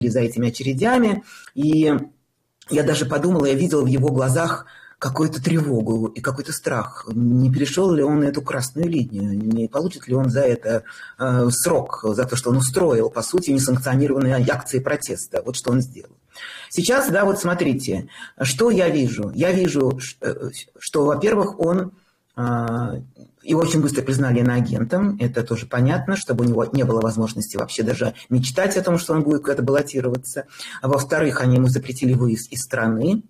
за этими очередями, и я даже подумала, я видела в его глазах какую-то тревогу и какой-то страх. Не перешел ли он эту красную линию? Не получит ли он за это срок, за то, что он устроил, по сути, несанкционированные акции протеста? Вот что он сделал. Сейчас, да, вот смотрите, что я вижу? Я вижу, что, во-первых, его очень быстро признали иноагентом, это тоже понятно, чтобы у него не было возможности вообще даже мечтать о том, что он будет куда-то баллотироваться. А во-вторых, они ему запретили выезд из страны.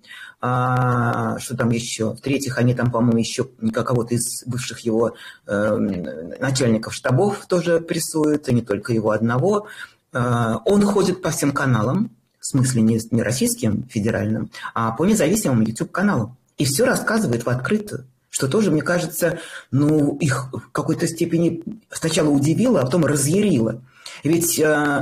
Что там еще? В-третьих, они там, по-моему, еще кого-то из бывших его начальников штабов тоже прессуют, и не только его одного. Он ходит по всем каналам, в смысле не российским, федеральным, а по независимым YouTube-каналам. И все рассказывает в открытую. Что тоже, мне кажется, их в какой-то степени сначала удивило, а потом разъярило. Ведь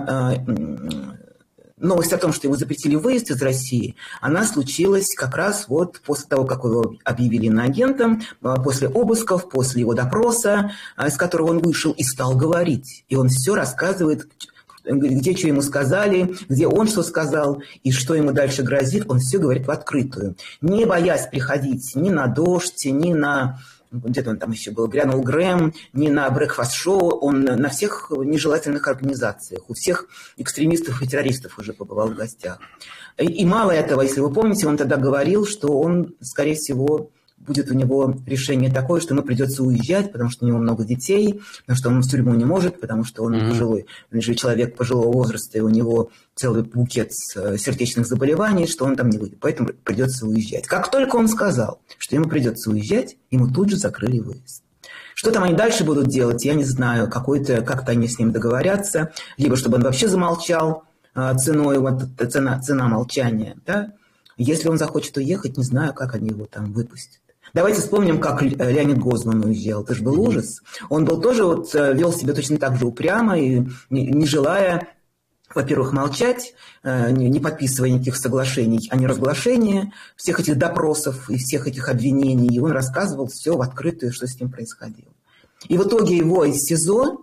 новость о том, что его запретили выезд из России, она случилась как раз вот после того, как его объявили иноагентом, после обысков, после его допроса, из которого он вышел и стал говорить. И он все рассказывает, где что ему сказали, где он что сказал и что ему дальше грозит, он все говорит в открытую. Не боясь приходить ни на «Дождь», ни на... Где-то он там еще был, «Грянул Грэм», ни на «Брекфаст-шоу», он на всех нежелательных организациях, у всех экстремистов и террористов уже побывал в гостях. И мало этого, если вы помните, он тогда говорил, что он, скорее всего, будет у него решение такое, что ему придется уезжать, потому что у него много детей, потому что он в тюрьму не может, потому что он пожилой, человек пожилого возраста, и у него целый букет сердечных заболеваний, что он там не выйдет, поэтому придется уезжать. Как только он сказал, что ему придется уезжать, ему тут же закрыли выезд. Что там они дальше будут делать, я не знаю, как-то они с ним договорятся, либо чтобы он вообще замолчал ценой, цена молчания, да? Если он захочет уехать, не знаю, как они его там выпустят. Давайте вспомним, как Леонид Гозман уезжал. Это же был ужас. Он был тоже вел себя точно так же упрямо и не желая, во-первых, молчать, не подписывая никаких соглашений о неразглашении всех этих допросов и всех этих обвинений. И он рассказывал все в открытую, что с ним происходило. И в итоге его из СИЗО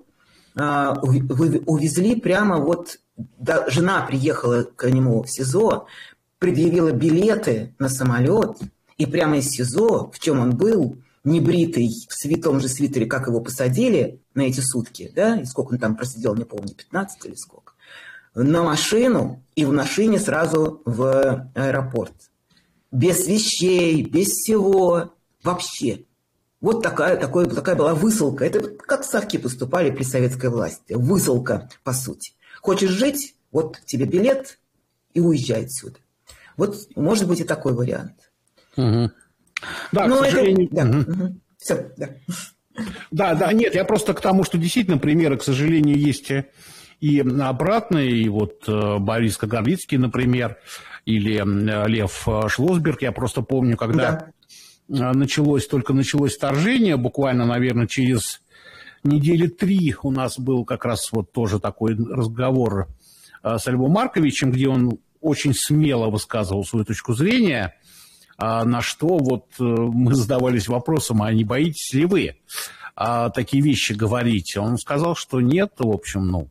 увезли прямо жена приехала к нему в СИЗО, предъявила билеты на самолет, и прямо из СИЗО, в чем он был, небритый, в том же свитере, как его посадили на эти сутки, да, и сколько он там просидел, не помню, 15 или сколько, на машину, и в машине сразу в аэропорт. Без вещей, без всего, вообще. Вот такая была высылка. Это как совки поступали при советской власти. Высылка, по сути. Хочешь жить, вот тебе билет, и уезжай отсюда. Вот может быть и такой вариант. Угу. Да, но к сожалению... Да. Угу. Все, да. Да, нет, я просто к тому, что действительно примеры, к сожалению, есть и обратные. И вот Борис Кагарлицкий, например, или Лев Шлосберг. Я просто помню, когда началось вторжение, буквально, наверное, через недели 3 у нас был как раз вот тоже такой разговор с Львом Марковичем, где он очень смело высказывал свою точку зрения, на что вот мы задавались вопросом, а не боитесь ли вы такие вещи говорить? Он сказал, что нет, в общем,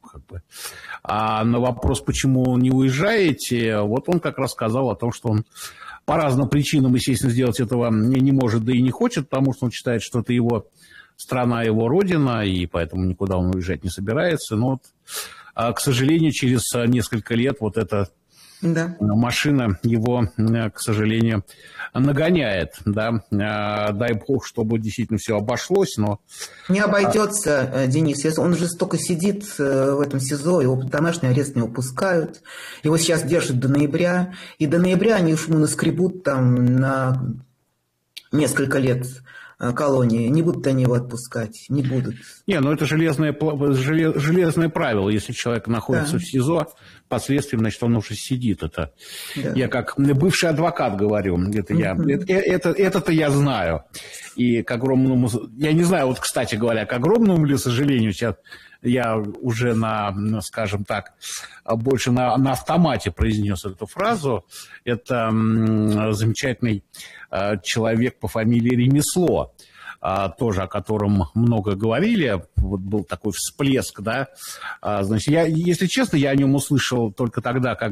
А на вопрос, почему не уезжаете, вот он как раз сказал о том, что он по разным причинам, естественно, сделать этого не может, да и не хочет, потому что он считает, что это его страна, его родина, и поэтому никуда он уезжать не собирается. Но, к сожалению, через несколько лет вот эта машина его, к сожалению, нагоняет. Да? Дай бог, чтобы действительно все обошлось, но... Не обойдется, Денис. Он же столько сидит в этом СИЗО, его под домашний арест не упускают. Его сейчас держат до ноября. И до ноября они уж ему наскребут там на несколько лет колонии. Не будут они его отпускать, не будут. Это железное правило. Если человек находится в СИЗО, последствием, значит, он уже сидит. Это я как бывший адвокат говорю. Это-то я знаю. И к огромному... Я не знаю, вот, кстати говоря, к огромному ли сожалению, сейчас я уже скажем так, больше на автомате произнес эту фразу. Это замечательный человек по фамилии Ремесло, тоже о котором много говорили. Вот был такой всплеск, да. Значит, если честно, я о нем услышал только тогда,